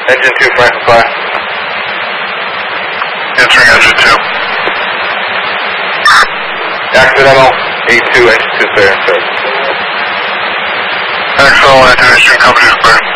Engine 2, Franklin 5. Answering engine 2. Accidental, A2, engine 2 clear, sir. Axel, Antonation, company clear.